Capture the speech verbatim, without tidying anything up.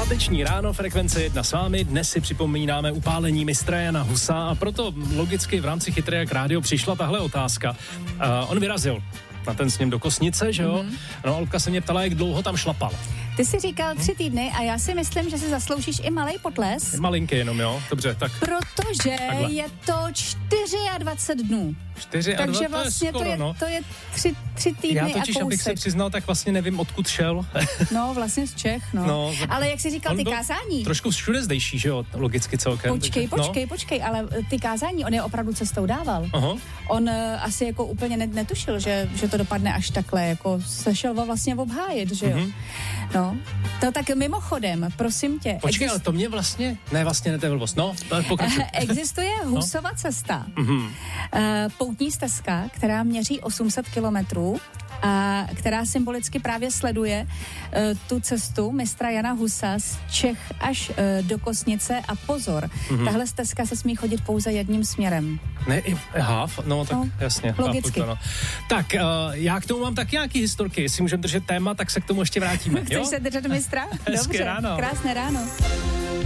Páteční ráno, Frekvence jedna s vámi. Dnes si připomínáme upálení mistra Jana Husa a proto logicky v rámci Chytré jak rádio přišla tahle otázka. Uh, on vyrazil na ten sněm do Kosnice, že jo? Mm-hmm. No, Olka se mě ptala, jak dlouho tam šlapal. Ty jsi říkal tři týdny a já si myslím, že si zasloužíš i malej potles. Malinký jenom, jo? Dobře, tak. Protože takhle. Je to dvacet čtyři dnů. čtyři a Takže dva, vlastně to je, skoro, to je, no. to je tři, tři týdny já a totiž, kousek. abych se přiznal, tak vlastně nevím, odkud šel. No, vlastně z Čech, no. no ale jak jsi říkal, ty kázání. Trošku všude zdejší, že jo, logicky celkem. Počkej, takže, počkej, no. počkej, ale ty kázání, on je opravdu cestou dával. Aha. On uh, asi jako úplně netušil, že, že to dopadne až takhle, jako se šel vlastně obhájit, že jo. Mm-hmm. No, to tak mimochodem, prosím tě. Počkej, exist... ale to mě vlastně, ne vlastně ne, to je blbost, no, pokračuj. Existuje Husova no? cesta, mm-hmm. uh, poutní stezka, která měří osm set kilometrů a která symbolicky právě sleduje uh, tu cestu mistra Jana Husa z Čech až uh, do Kosnice a pozor, mm-hmm. tahle stezka se smí chodit pouze jedním směrem. Ne, aha, no tak no, jasně. Logicky. To, no. Tak, uh, já k tomu mám taky nějaký historky, jestli můžeme držet téma, tak se k tomu ještě vrátíme. Chceš se držet mistra? Dobře, ráno. Krásné ráno.